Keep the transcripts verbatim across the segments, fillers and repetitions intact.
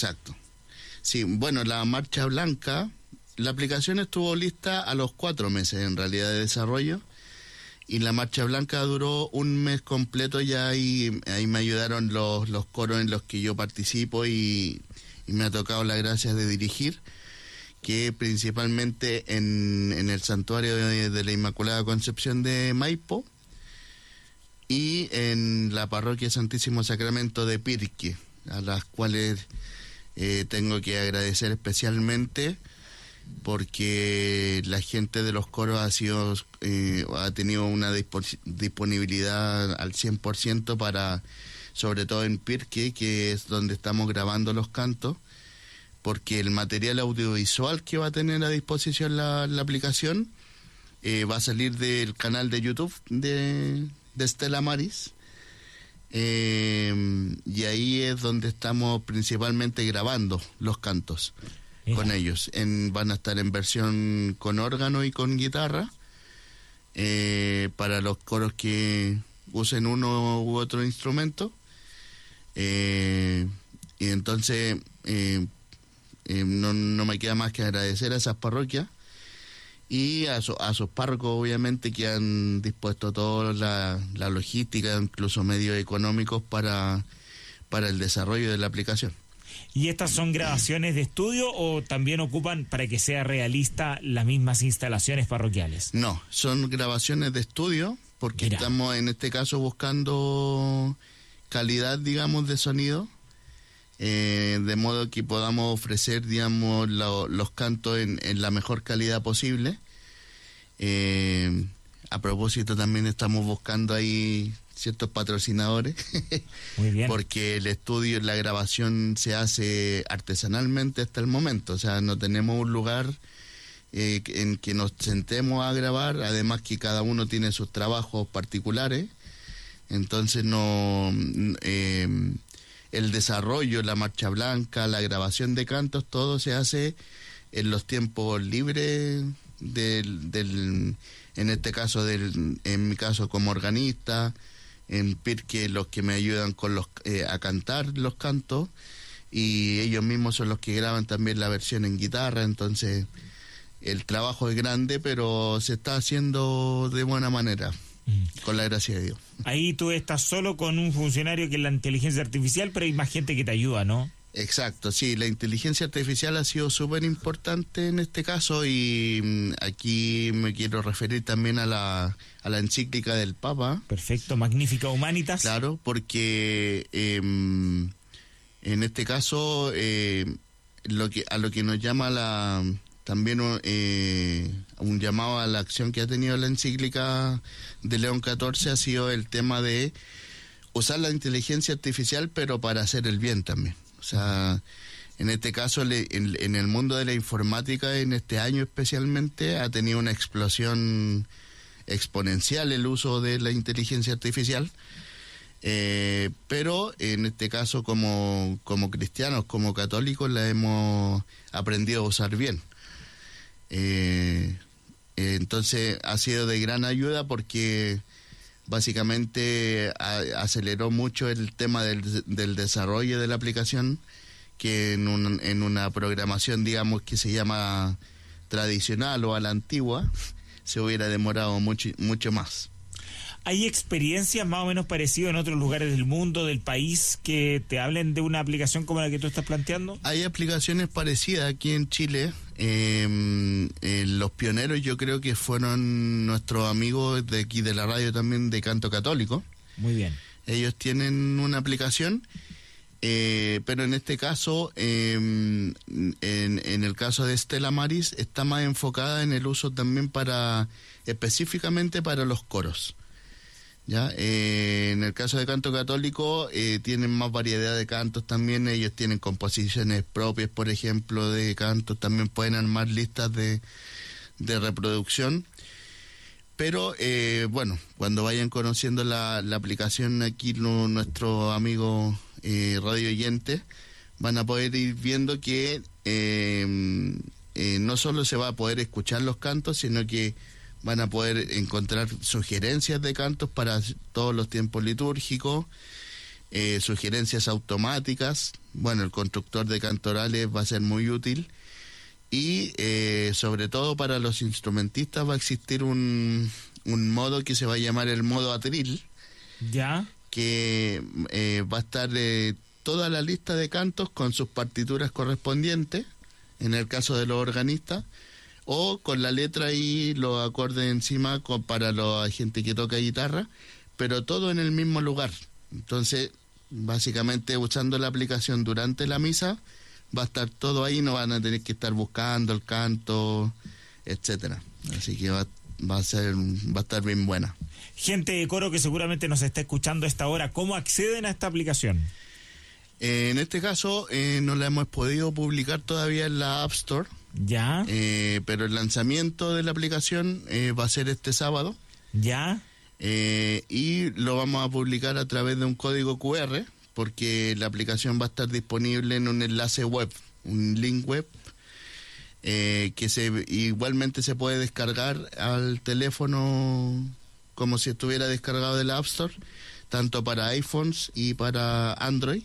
exacto. Sí, bueno, la Marcha Blanca, la aplicación estuvo lista a los cuatro meses en realidad de desarrollo, y la Marcha Blanca duró un mes completo ya, y ahí me ayudaron los, los coros en los que yo participo y, y me ha tocado la gracia de dirigir, que principalmente en, en el Santuario de, de la Inmaculada Concepción de Maipo y en la Parroquia Santísimo Sacramento de Pirque, a las cuales eh, tengo que agradecer especialmente porque la gente de los coros ha sido eh, ha tenido una dispo- disponibilidad al cien por ciento para, sobre todo en Pirque, que es donde estamos grabando los cantos, porque el material audiovisual que va a tener a disposición la, la aplicación eh, va a salir del canal de YouTube de, de Stella Maris, eh, y ahí es donde estamos principalmente grabando los cantos. Mira. Con ellos. En, van a estar en versión con órgano y con guitarra, eh, para los coros que usen uno u otro instrumento, eh, y entonces... Eh, Eh, no, no me queda más que agradecer a esas parroquias y a, su, a sus párrocos, obviamente, que han dispuesto toda la, la logística, incluso medios económicos para, para el desarrollo de la aplicación. ¿Y estas son grabaciones de estudio o también ocupan, para que sea realista, las mismas instalaciones parroquiales? No, son grabaciones de estudio, porque Mira. estamos en este caso buscando calidad, digamos, de sonido. Eh, de modo que podamos ofrecer, digamos, lo, los cantos en, en la mejor calidad posible. Eh, a propósito, también estamos buscando ahí ciertos patrocinadores. Muy bien. Porque el estudio y la grabación se hace artesanalmente hasta el momento. O sea, no tenemos un lugar eh, en que nos sentemos a grabar, además que cada uno tiene sus trabajos particulares. Entonces no... Eh, el desarrollo, la Marcha Blanca, la grabación de cantos, todo se hace en los tiempos libres del, del en este caso, del, en mi caso como organista, en Pirque los que me ayudan con los eh, a cantar los cantos, y ellos mismos son los que graban también la versión en guitarra. Entonces el trabajo es grande, pero se está haciendo de buena manera. Con la gracia de Dios. Ahí tú estás solo con un funcionario que es la inteligencia artificial, pero hay más gente que te ayuda, ¿no? Exacto, sí, la inteligencia artificial ha sido súper importante en este caso, y mm, aquí me quiero referir también a la, a la encíclica del Papa. Perfecto, Magnificat Humanitas. Claro, porque eh, en este caso eh, lo que a lo que nos llama la... También eh, un llamado a la acción que ha tenido la encíclica de León catorce ha sido el tema de usar la inteligencia artificial, pero para hacer el bien también. O sea, en este caso, le, en, en el mundo de la informática, en este año especialmente, ha tenido una explosión exponencial el uso de la inteligencia artificial. Eh, pero en este caso, como, como cristianos, como católicos, la hemos aprendido a usar bien. Eh, eh, entonces ha sido de gran ayuda porque básicamente a, aceleró mucho el tema del, del desarrollo de la aplicación, que en, un, en una programación, digamos, que se llama tradicional o a la antigua, se hubiera demorado mucho, mucho más. ¿Hay experiencias más o menos parecidas en otros lugares del mundo, del país, que te hablen de una aplicación como la que tú estás planteando? Hay aplicaciones parecidas aquí en Chile. Eh, eh, los pioneros yo creo que fueron nuestros amigos de aquí de la radio también, de Canto Católico. Muy bien. Ellos tienen una aplicación, eh, pero en este caso, eh, en, en el caso de Stella Maris, está más enfocada en el uso también para, específicamente para los coros. ¿Ya? Eh, en el caso de Canto Católico eh, tienen más variedad de cantos también. Ellos tienen composiciones propias, por ejemplo, de cantos. También pueden armar listas de, de reproducción. Pero eh, bueno, cuando vayan conociendo la, la aplicación, aquí lo, nuestros amigos eh, radio oyentes van a poder ir viendo que eh, eh, no solo se va a poder escuchar los cantos, sino que van a poder encontrar sugerencias de cantos para todos los tiempos litúrgicos. eh, sugerencias automáticas. Bueno, el constructor de cantorales va a ser muy útil. Y eh, sobre todo para los instrumentistas va a existir un, un modo que se va a llamar el modo atril. Ya. Que eh, va a estar eh, toda la lista de cantos con sus partituras correspondientes, en el caso de los organistas, o con la letra y los acordes encima con, para la gente que toca guitarra, pero todo en el mismo lugar. Entonces, básicamente usando la aplicación durante la misa, va a estar todo ahí, no van a tener que estar buscando el canto, etcétera. Así que va, va a ser, va a estar bien buena. Gente de coro que seguramente nos está escuchando a esta hora, ¿cómo acceden a esta aplicación? Eh, en este caso, eh, no la hemos podido publicar todavía en la App Store. Ya. Eh, pero el lanzamiento de la aplicación eh, va a ser este sábado. Ya. Eh, y lo vamos a publicar a través de un código cu erre, porque la aplicación va a estar disponible en un enlace web, un link web, eh, que se igualmente se puede descargar al teléfono como si estuviera descargado de la App Store, tanto para iPhones y para Android.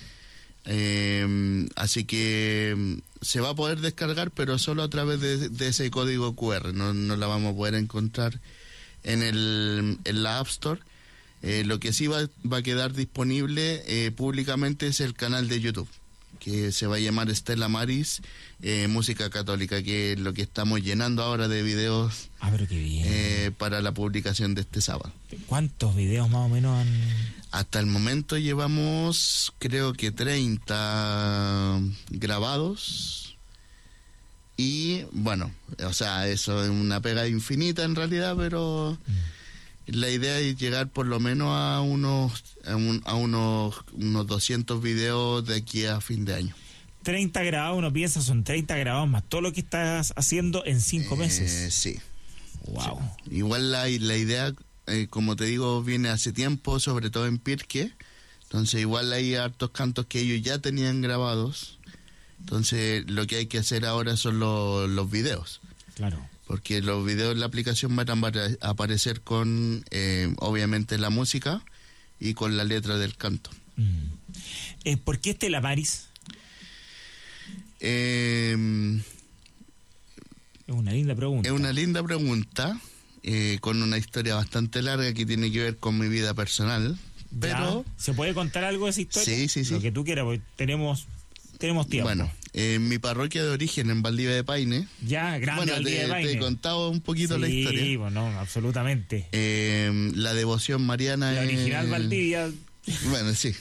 Eh, así que se va a poder descargar, pero solo a través de, de ese código cu erre. No, no la vamos a poder encontrar en, el, en la App Store. Eh, lo que sí va, va a quedar disponible eh, públicamente es el canal de YouTube, que se va a llamar Stella Maris eh, Música Católica, que es lo que estamos llenando ahora de videos. Ah, pero qué bien. Eh, para la publicación de este sábado. ¿Cuántos videos más o menos han...? Hasta el momento llevamos, creo que treinta grabados. Y bueno, o sea, eso es una pega infinita en realidad, pero mm. la idea es llegar por lo menos a unos a, un, a unos, unos doscientos videos de aquí a fin de año. treinta grabados, uno piensa, son treinta grabados más todo lo que estás haciendo en cinco eh, meses. Sí. Wow. Sí. Igual la, la idea, eh, como te digo, viene hace tiempo, sobre todo en Pirque. Entonces igual hay hartos cantos que ellos ya tenían grabados. Entonces lo que hay que hacer ahora son los, los videos. Claro. Porque los videos en la aplicación van a aparecer con, eh, obviamente, la música y con la letra del canto. Mm. Eh, ¿Por qué Stella Maris? Eh... Es una linda pregunta. Es una linda pregunta, eh, con una historia bastante larga que tiene que ver con mi vida personal, pero... ¿Ya? ¿Se puede contar algo de esa historia? Sí, sí, sí. Lo que tú quieras, porque tenemos, tenemos tiempo. Bueno, en eh, mi parroquia de origen, en Valdivia de Paine... Ya, grande bueno, Valdivia te, de Paine. te he contado un poquito sí, la historia. Sí, bueno, absolutamente. Eh, la devoción mariana... La original eh, Valdivia... Bueno, sí.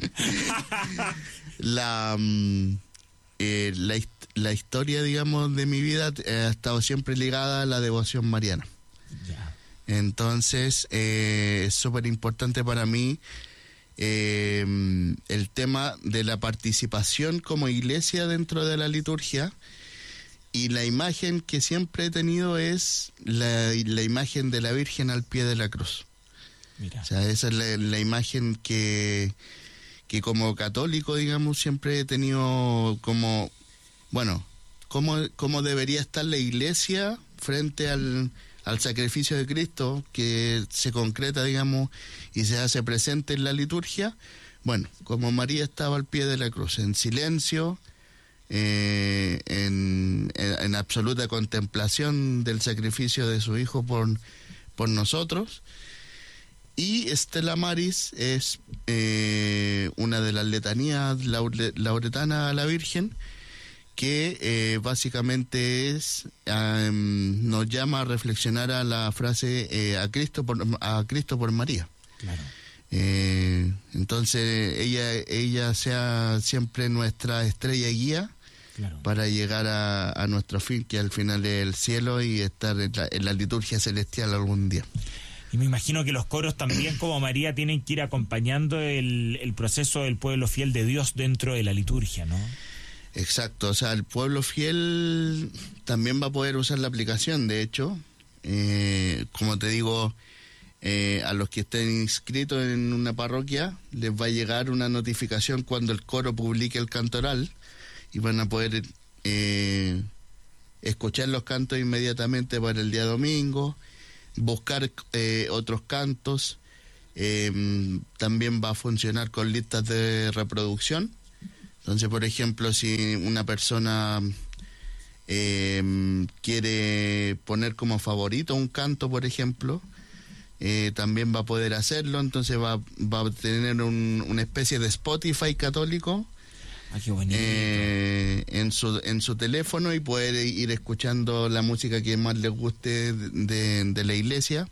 la... Eh, la historia... La historia, digamos, de mi vida ha estado siempre ligada a la devoción mariana. Ya. Entonces, eh, es súper importante para mí eh, el tema de la participación como iglesia dentro de la liturgia, y la imagen que siempre he tenido es la, la imagen de la Virgen al pie de la cruz. Mira. O sea, esa es la, la imagen que, que como católico, digamos, siempre he tenido como... Bueno, ¿cómo, cómo debería estar la iglesia frente al, al sacrificio de Cristo que se concreta, digamos, y se hace presente en la liturgia? Bueno, como María estaba al pie de la cruz, en silencio, eh, en, en, en absoluta contemplación del sacrificio de su Hijo por, por nosotros. Y Stella Maris es eh, una de las letanías laure, lauretanas a la Virgen, que eh, básicamente es um, nos llama a reflexionar a la frase eh, a Cristo por a Cristo por María. Claro. Eh, entonces ella ella sea siempre nuestra estrella guía, claro, para llegar a, a nuestro fin, que al final es el cielo, y estar en la, en la liturgia celestial algún día. Y me imagino que los coros también, como María, tienen que ir acompañando el, el proceso del pueblo fiel de Dios dentro de la liturgia, ¿no? Exacto, o sea, el pueblo fiel también va a poder usar la aplicación. De hecho, eh, como te digo, eh, a los que estén inscritos en una parroquia les va a llegar una notificación cuando el coro publique el cantoral, y van a poder eh, escuchar los cantos inmediatamente para el día domingo, buscar eh, otros cantos, Eh, también va a funcionar con listas de reproducción. Entonces, por ejemplo, si una persona eh, quiere poner como favorito un canto, por ejemplo, eh, también va a poder hacerlo. Entonces va, va a tener un, una especie de Spotify católico. Ah, qué bonito. Eh, en su en su teléfono, y poder ir escuchando la música que más les guste de, de la iglesia.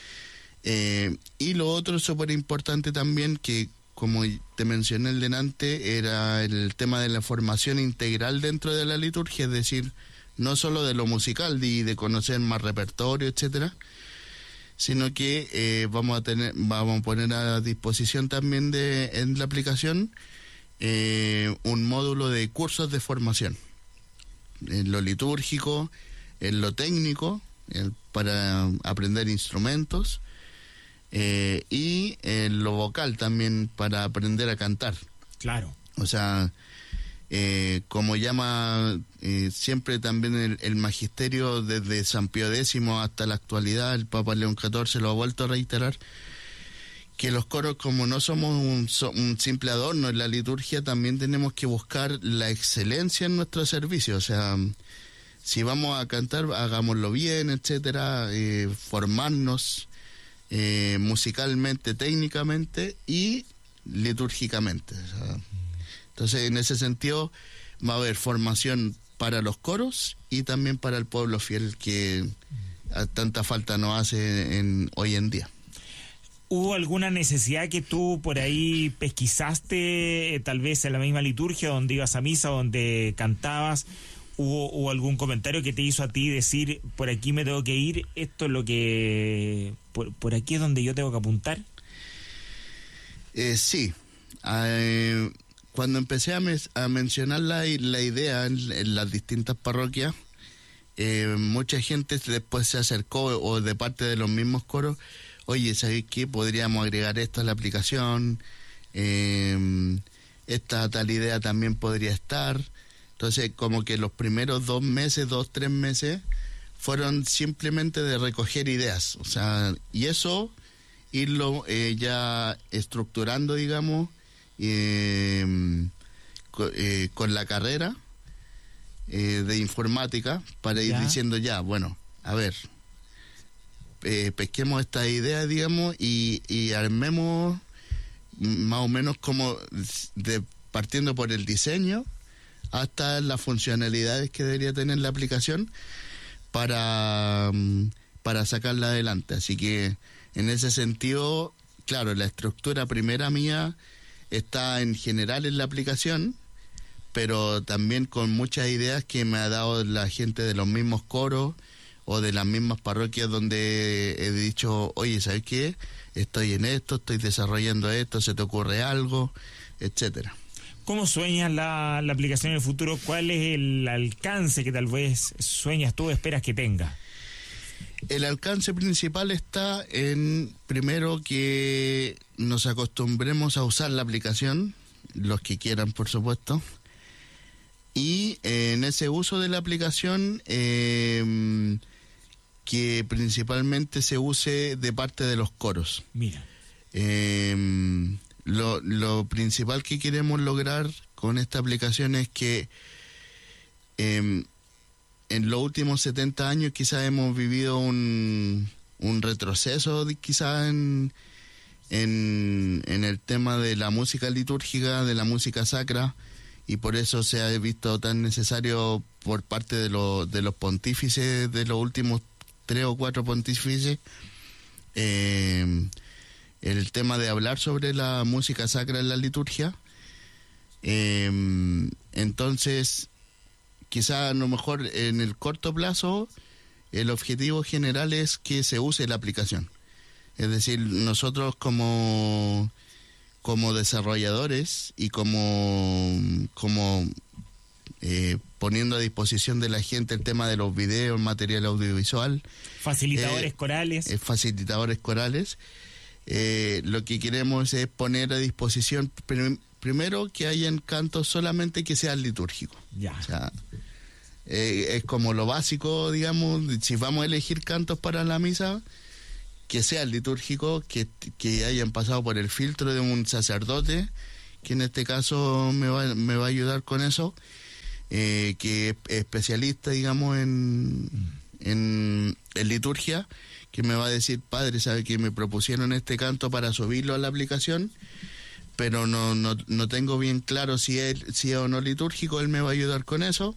Eh, y lo otro súper importante también, que como te mencioné el delante, era el tema de la formación integral dentro de la liturgia, es decir, no solo de lo musical y de conocer más repertorio, etcétera, sino que eh, vamos a tener vamos a poner a disposición también de en la aplicación Eh, un módulo de cursos de formación en lo litúrgico, en lo técnico, el, para aprender instrumentos, eh, y en lo vocal también para aprender a cantar. Claro. O sea, eh, como llama eh, siempre también el, el magisterio desde San Pío X hasta la actualidad, el Papa León catorce lo ha vuelto a reiterar, que los coros, como no somos un, un simple adorno en la liturgia, también tenemos que buscar la excelencia en nuestro servicio. O sea, si vamos a cantar, hagámoslo bien, etcétera, eh, formarnos eh, musicalmente, técnicamente y litúrgicamente. O sea, entonces, en ese sentido, va a haber formación para los coros y también para el pueblo fiel, que a tanta falta nos hace en, hoy en día. ¿Hubo alguna necesidad que tú por ahí pesquisaste, eh, tal vez en la misma liturgia, donde ibas a misa, donde cantabas? ¿Hubo, hubo algún comentario que te hizo a ti decir, por aquí me tengo que ir, esto es lo que... por, por aquí es donde yo tengo que apuntar? Eh, sí. Eh, cuando empecé a, me, a mencionar la, la idea en, en las distintas parroquias, eh, mucha gente después se acercó, o de parte de los mismos coros, oye, ¿sabes qué? Podríamos agregar esto a la aplicación, eh, esta tal idea también podría estar. Entonces, como que los primeros dos meses, dos, tres meses, fueron simplemente de recoger ideas. O sea, y eso, irlo eh, ya estructurando, digamos, eh, co, eh, con la carrera eh, de informática, para ir ya. diciendo ya, bueno, a ver... Eh, pesquemos esta idea, digamos, y, y armemos más o menos como de, partiendo por el diseño hasta las funcionalidades que debería tener la aplicación para, para sacarla adelante. Así que en ese sentido, claro, la estructura primera mía está en general en la aplicación, pero también con muchas ideas que me ha dado la gente de los mismos coros o de las mismas parroquias, donde he dicho, oye, ¿sabes qué? Estoy en esto, estoy desarrollando esto, ¿se te ocurre algo? Etcétera. ¿Cómo sueñas la, la aplicación en el futuro? ¿Cuál es el alcance que tal vez sueñas tú, esperas que tenga? El alcance principal está en, primero, que nos acostumbremos a usar la aplicación, los que quieran, por supuesto, y eh, en ese uso de la aplicación, eh, que principalmente se use de parte de los coros. Mira. Eh, lo, lo principal que queremos lograr con esta aplicación es que eh, en los últimos setenta años quizás hemos vivido un, un retroceso quizás en, en, en el tema de la música litúrgica, de la música sacra, y por eso se ha visto tan necesario por parte de, lo, de los pontífices, de los últimos tres o cuatro pontífices, eh, el tema de hablar sobre la música sacra en la liturgia. Eh, entonces, quizá a lo mejor en el corto plazo, el objetivo general es que se use la aplicación. Es decir, nosotros como, como desarrolladores y como, como eh, poniendo a disposición de la gente el tema de los videos, material audiovisual. Facilitadores eh, corales. Eh, facilitadores corales. Eh, lo que queremos es poner a disposición, prim- primero, que hayan cantos solamente que sean litúrgicos. Ya. O sea, eh, es como lo básico, digamos, si vamos a elegir cantos para la misa, que sean litúrgicos, que, que hayan pasado por el filtro de un sacerdote, que en este caso me va, me va a ayudar con eso, eh, que es especialista, digamos, en, en, en liturgia, que me va a decir, padre, sabe que me propusieron este canto para subirlo a la aplicación, pero no, no, no tengo bien claro si es, si es o no litúrgico. Él me va a ayudar con eso.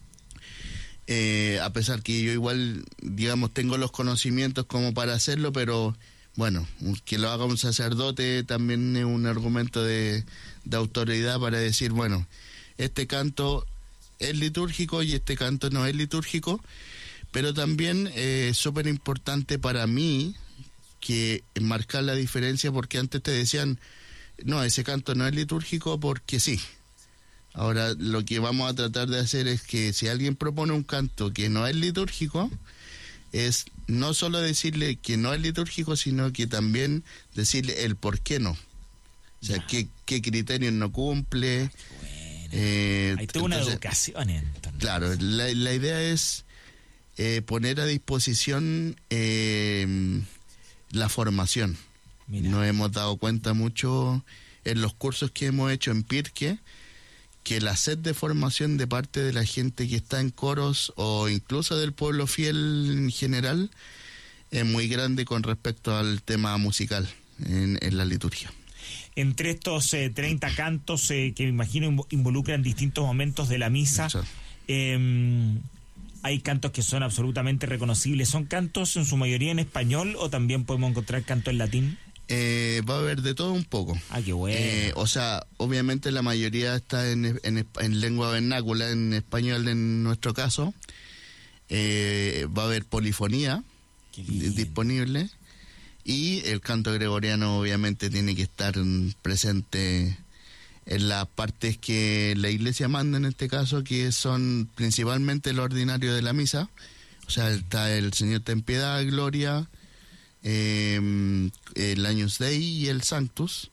Eh, a pesar que yo igual, digamos, tengo los conocimientos como para hacerlo, pero bueno, que lo haga un sacerdote también es un argumento de, de autoridad para decir, bueno, este canto es litúrgico y este canto no es litúrgico, pero también eh, es súper importante para mí que marcar la diferencia, porque antes te decían, no, ese canto no es litúrgico porque sí. Ahora, lo que vamos a tratar de hacer es que si alguien propone un canto que no es litúrgico, es no solo decirle que no es litúrgico, sino que también decirle el por qué no. O sea, qué, qué criterios no cumple. Bueno. Eh, Hay toda una educación entonces. Claro, la, la idea es eh, poner a disposición eh, la formación. Mira. Nos hemos dado cuenta mucho en los cursos que hemos hecho en Pirque, que la sed de formación de parte de la gente que está en coros o incluso del pueblo fiel en general es muy grande con respecto al tema musical en, en la liturgia. Entre estos eh, treinta cantos eh, que me imagino involucran distintos momentos de la misa, eh, hay cantos que son absolutamente reconocibles. ¿Son cantos en su mayoría en español o también podemos encontrar canto en latín? Eh, va a haber de todo un poco. Ah, qué bueno. Eh, o sea, obviamente la mayoría está en, en, en lengua vernácula, en español en nuestro caso. Eh, va a haber polifonía disponible. Y el canto gregoriano obviamente tiene que estar presente en las partes que la iglesia manda, en este caso, que son principalmente el ordinario de la misa. O sea, está el Señor ten piedad, Gloria, Eh, el Agnus Dei y el Sanctus,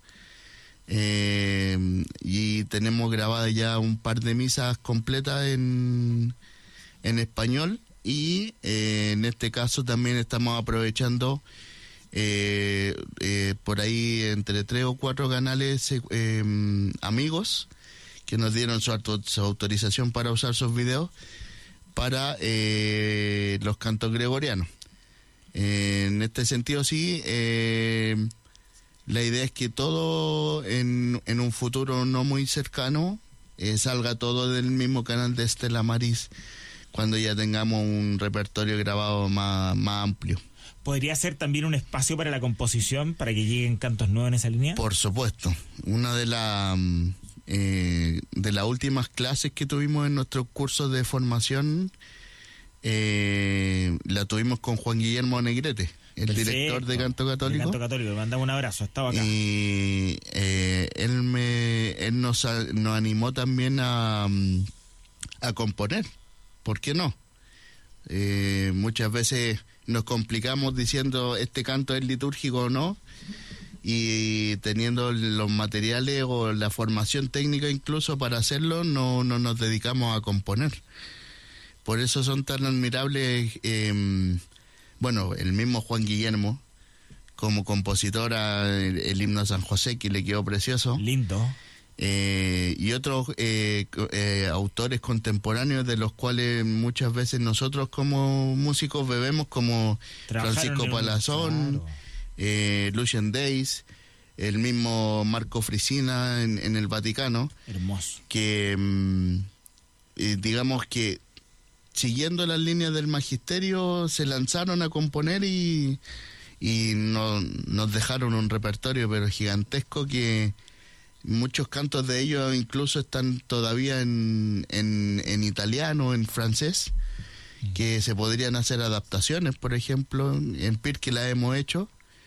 eh, y tenemos grabadas ya un par de misas completas en, en español, y eh, en este caso también estamos aprovechando eh, eh, por ahí entre tres o cuatro canales eh, amigos que nos dieron su, su autorización para usar sus videos para eh, los cantos gregorianos. Eh, en este sentido sí, eh, la idea es que todo en, en un futuro no muy cercano eh, salga todo del mismo canal de Stella Maris cuando ya tengamos un repertorio grabado más, más amplio. ¿Podría ser también un espacio para la composición, para que lleguen cantos nuevos en esa línea? Por supuesto. Una de las eh, de las últimas clases que tuvimos en nuestros cursos de formación Eh, la tuvimos con Juan Guillermo Negrete, el Perfecto. director de Canto Católico. De Canto Católico, le mandamos un abrazo, estaba acá. Y eh, él me él nos, nos animó también a, a componer. ¿Por qué no? Eh, muchas veces nos complicamos diciendo este canto es litúrgico o no, y teniendo los materiales o la formación técnica incluso para hacerlo, no, no nos dedicamos a componer. Por eso son tan admirables, eh, bueno, el mismo Juan Guillermo, como compositora, el, el himno a San José, que le quedó precioso. Lindo. Eh, y otros eh, eh, autores contemporáneos de los cuales muchas veces nosotros como músicos bebemos, como Francisco Palazón, claro. eh, Lucien Days, el mismo Marco Frisina en, en el Vaticano. Hermoso. Que eh, digamos que siguiendo las líneas del magisterio se lanzaron a componer y, y no, nos dejaron un repertorio pero gigantesco, que muchos cantos de ellos incluso están todavía en, en, en italiano, en francés, que se podrían hacer adaptaciones, por ejemplo, en Pirque la hemos hecho,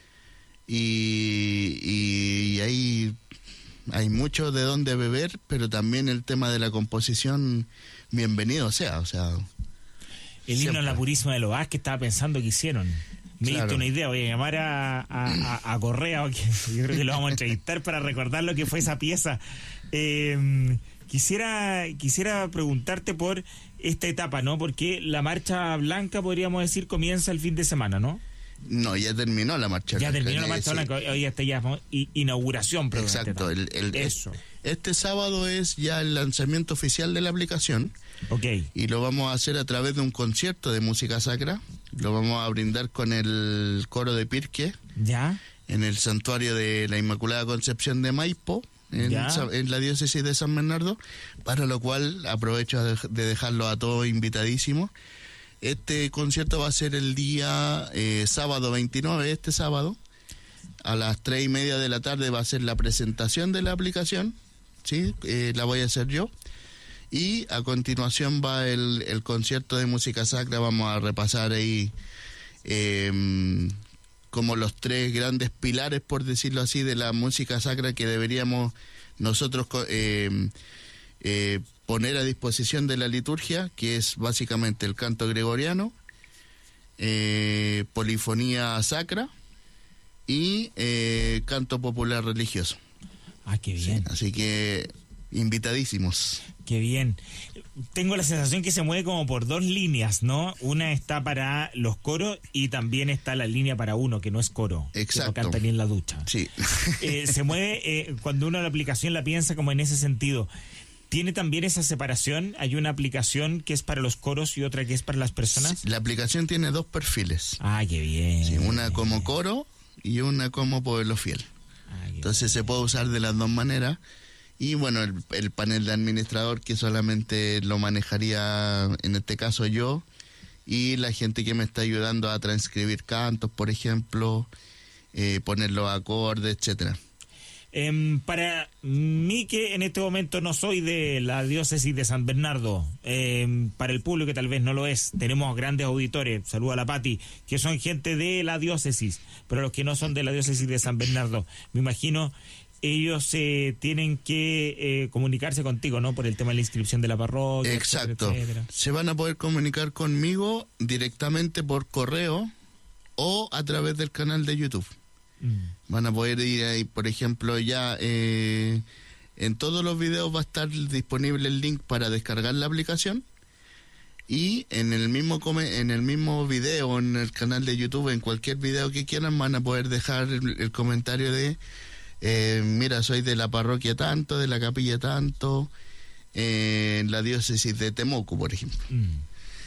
y, y, y ahí hay mucho de dónde beber, pero también el tema de la composición, bienvenido sea, o sea... El himno a la Purísima de los Vázquez, estaba pensando que hicieron. Me claro. diste una idea, voy a llamar a, a, a Correa, que yo creo que lo vamos a entrevistar para recordar lo que fue esa pieza. Eh, quisiera, quisiera preguntarte por esta etapa, ¿no? Porque la Marcha Blanca, podríamos decir, comienza el fin de semana, ¿no? No, ya terminó la Marcha Ya Blanca. terminó la Marcha Sí. Blanca, hoy está ya i- inauguración. Exacto. El, el, Eso. Este sábado es ya el lanzamiento oficial de la aplicación. Ok. Y lo vamos a hacer a través de un concierto de música sacra. Lo vamos a brindar con el coro de Pirque. ¿Ya? En el santuario de la Inmaculada Concepción de Maipo, en, Ya. en la diócesis de San Bernardo, para lo cual aprovecho de, de dejarlo a todos invitadísimos. Este concierto va a ser el día eh, sábado veintinueve, este sábado, a las tres y media de la tarde va a ser la presentación de la aplicación, ¿sí? Eh, la voy a hacer yo. Y a continuación va el, el concierto de música sacra. Vamos a repasar ahí eh, como los tres grandes pilares, por decirlo así, de la música sacra que deberíamos nosotros eh, eh, poner a disposición de la liturgia, que es básicamente el canto gregoriano, eh, polifonía sacra y eh, canto popular religioso. Ah, qué bien. Sí, así que invitadísimos. Qué bien. Tengo la sensación que se mueve como por dos líneas, ¿no? Una está para los coros y también está la línea para uno, que no es coro. Exacto. Que lo canta ni en la ducha. Sí. Eh, se mueve, eh, cuando uno la aplicación la piensa como en ese sentido. ¿Tiene también esa separación? ¿Hay una aplicación que es para los coros y otra que es para las personas? Sí, la aplicación tiene dos perfiles. Ah, qué bien. Sí, una como coro y una como pueblo fiel. Ah, Entonces se puede usar de las dos maneras. Y bueno, el, el panel de administrador que solamente lo manejaría, en este caso yo, y la gente que me está ayudando a transcribir cantos, por ejemplo, eh, poner los acordes, etcétera. Eh, para mí, que en este momento no soy de la diócesis de San Bernardo, eh, para el público que tal vez no lo es, tenemos grandes auditores, saludo a la Pati, que son gente de la diócesis, pero los que no son de la diócesis de San Bernardo, me imagino ellos eh, tienen que eh, comunicarse contigo, ¿no? Por el tema de la inscripción de la parroquia. Exacto. Etcétera, etcétera. Se van a poder comunicar conmigo directamente por correo o a través del canal de YouTube. Mm. Van a poder ir ahí, por ejemplo, ya eh, en todos los videos va a estar disponible el link para descargar la aplicación. Y en el mismo come, en el mismo video, en el canal de YouTube, en cualquier video que quieran, van a poder dejar el, el comentario de Eh, mira, soy de la parroquia tanto, de la capilla tanto, eh, en la diócesis de Temuco, por ejemplo. Mm.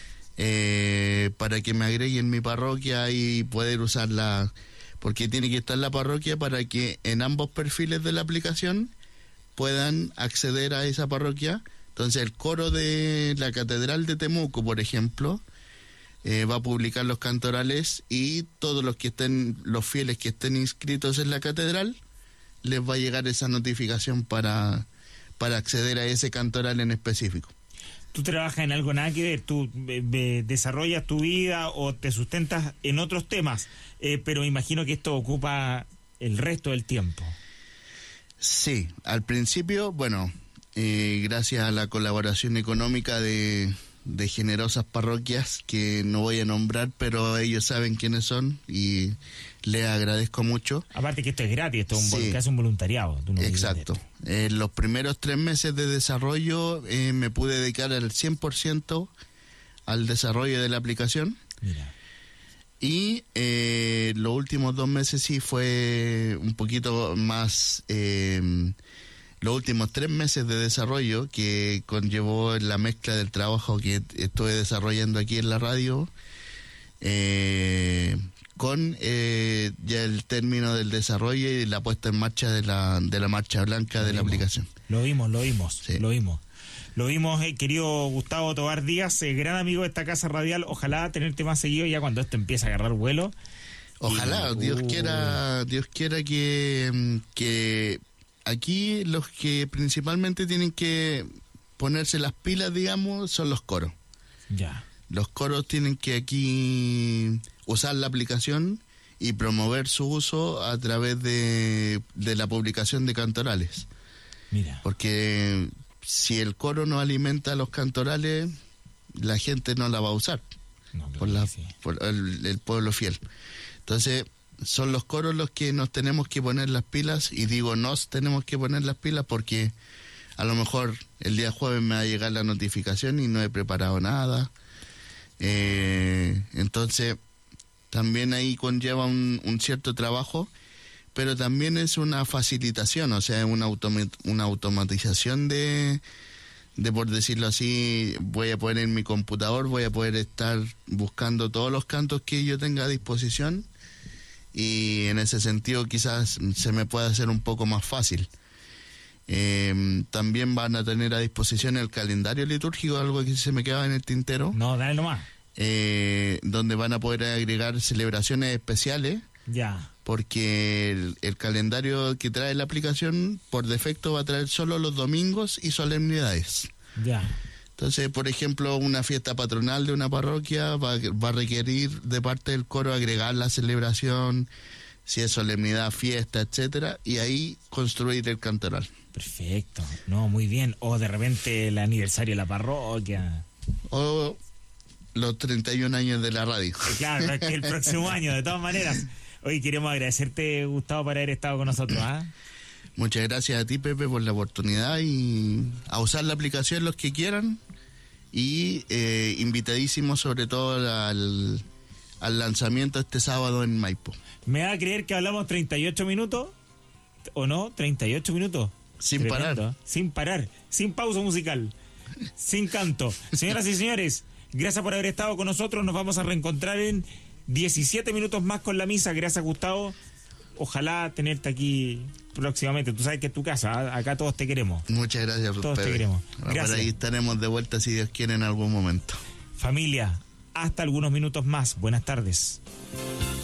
Eh, para que me agreguen mi parroquia y poder usarla, porque tiene que estar la parroquia para que en ambos perfiles de la aplicación puedan acceder a esa parroquia. Entonces el coro de la Catedral de Temuco, por ejemplo, eh, va a publicar los cantorales, y todos los que estén, los fieles que estén inscritos en la catedral, les va a llegar esa notificación para, para acceder a ese cantoral en específico. ¿Tú trabajas en algo nada que ver? ¿Tú eh, eh, desarrollas tu vida o te sustentas en otros temas? Eh, pero imagino que esto ocupa el resto del tiempo. Sí, al principio, bueno, eh, gracias a la colaboración económica de, de generosas parroquias que no voy a nombrar, pero ellos saben quiénes son y les agradezco mucho. Aparte que esto es gratis, esto es un, Sí. casi un voluntariado. Tú no vives de Exacto. esto. En los primeros tres meses de desarrollo eh, me pude dedicar al cien por ciento al desarrollo de la aplicación. Mira. Y eh, los últimos dos meses sí fue un poquito más, eh, los últimos tres meses de desarrollo, que conllevó la mezcla del trabajo que estuve desarrollando aquí en la radio, eh, con eh, ya el término del desarrollo y la puesta en marcha de la, de la marcha blanca de la aplicación. Lo vimos, lo vimos, Sí. lo vimos. Lo vimos, eh, querido Gustavo Tobar Díaz, eh, gran amigo de esta casa radial. Ojalá tenerte más seguido ya cuando esto empiece a agarrar vuelo. Ojalá, Y- Dios uh. quiera, Dios quiera que, mm, que aquí los que principalmente tienen que ponerse las pilas, digamos, son los coros. Ya. Los coros tienen que aquí usar la aplicación y promover su uso a través de, de la publicación de cantorales. Mira. Porque si el coro no alimenta a los cantorales, la gente no la va a usar, No, claro por, la, que sí. por el, el pueblo fiel. Entonces, son los coros los que nos tenemos que poner las pilas, y digo nos tenemos que poner las pilas porque a lo mejor el día jueves me va a llegar la notificación y no he preparado nada. Eh, entonces, también ahí conlleva un, un cierto trabajo, pero también es una facilitación, o sea, una, automa- una automatización de, de, por decirlo así, voy a poder en mi computador, voy a poder estar buscando todos los cantos que yo tenga a disposición, y en ese sentido quizás se me pueda hacer un poco más fácil. Eh, también van a tener a disposición el calendario litúrgico, algo que se me quedaba en el tintero. No, dale nomás. Eh, donde van a poder agregar celebraciones especiales. Ya. Porque el, el calendario que trae la aplicación por defecto va a traer solo los domingos y solemnidades. Ya. Entonces, por ejemplo, una fiesta patronal de una parroquia va, va a requerir de parte del coro agregar la celebración, si es solemnidad, fiesta, etcétera, y ahí construir el cantoral. Perfecto. No, muy bien. O de repente el aniversario de la parroquia. O los treinta y un años de la radio. Claro, es que el próximo año, de todas maneras. Hoy queremos agradecerte, Gustavo, por haber estado con nosotros. ¿Ah? Muchas gracias a ti, Pepe, por la oportunidad, y a usar la aplicación los que quieran, y eh, invitadísimos sobre todo al, al lanzamiento este sábado en Maipo. ¿Me va a creer que hablamos treinta y ocho minutos? ¿O no? ¿treinta y ocho minutos? Sin Tremendo, parar. Sin parar, sin pausa musical, sin canto. Señoras y señores, gracias por haber estado con nosotros. Nos vamos a reencontrar en diecisiete minutos más con la misa. Gracias, Gustavo. Ojalá tenerte aquí próximamente. Tú sabes que es tu casa. ¿eh? Acá todos te queremos. Muchas gracias, Todos Pepe. te queremos. Gracias. Por ahí estaremos de vuelta, si Dios quiere, en algún momento. Familia, hasta algunos minutos más. Buenas tardes.